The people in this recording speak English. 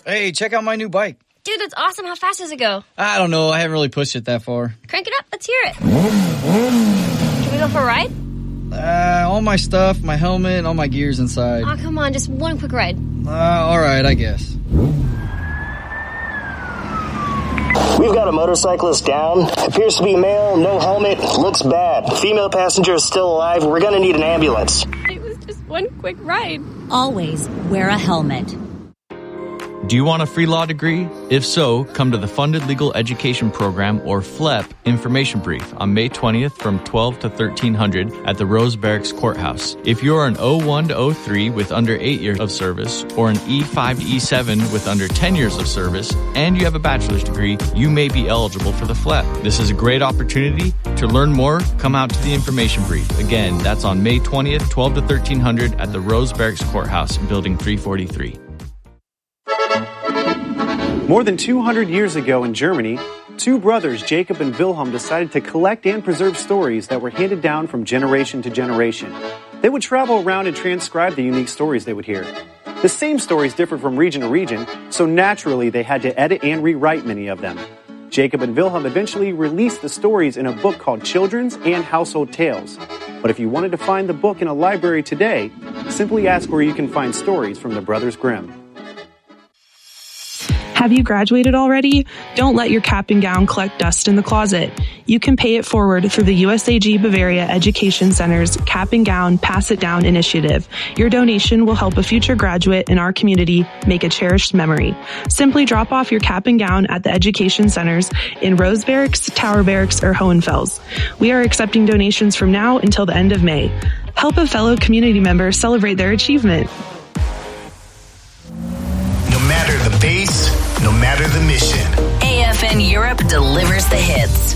Hey, check out my new bike. Dude, that's awesome. How fast does it go? I don't know. I haven't really pushed it that far. Crank it up. Let's hear it. Can we go for a ride? All my stuff, my helmet, and all my gear's inside. Oh, come on. Just one quick ride. All right, I guess. We've got a motorcyclist down. Appears to be male, no helmet, looks bad. Female passenger is still alive. We're gonna need an ambulance. It was just one quick ride. Always wear a helmet. Do you want a free law degree? If so, come to the Funded Legal Education Program, or FLEP, information brief on May 20th from 12 to 1300 at the Rose Barracks Courthouse. If you're an O1 to 03 with under 8 years of service, or an E5 to E7 with under 10 years of service, and you have a bachelor's degree, you may be eligible for the FLEP. This is a great opportunity. To learn more, come out to the information brief. Again, that's on May 20th, 12 to 1300 at the Rose Barracks Courthouse, Building 343. More than 200 years ago in Germany, two brothers, Jacob and Wilhelm, decided to collect and preserve stories that were handed down from generation to generation. They would travel around and transcribe the unique stories they would hear. The same stories differed from region to region, so naturally they had to edit and rewrite many of them. Jacob and Wilhelm eventually released the stories in a book called Children's and Household Tales. But if you wanted to find the book in a library today, simply ask where you can find stories from the Brothers Grimm. Have you graduated already? Don't let your cap and gown collect dust in the closet. You can pay it forward through the USAG Bavaria Education Center's Cap and Gown Pass It Down initiative. Your donation will help a future graduate in our community make a cherished memory. Simply drop off your cap and gown at the education centers in Rose Barracks, Tower Barracks, or Hohenfels. We are accepting donations from now until the end of May. Help a fellow community member celebrate their achievement. No matter the pace, no matter the mission, AFN Europe delivers the hits.